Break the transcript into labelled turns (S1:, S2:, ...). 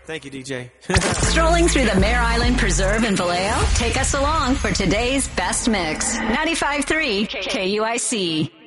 S1: Thank you, DJ.
S2: Strolling through the Mare Island Preserve in Vallejo? Take us along for today's best mix. 95.3 KUIC.